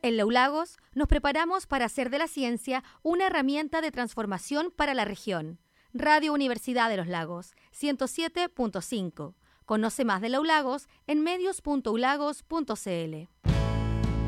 En Laulagos nos preparamos para hacer de la ciencia una herramienta de transformación para la región. Radio Universidad de los Lagos, 107.5. Conoce más de Laulagos en medios.ulagos.cl.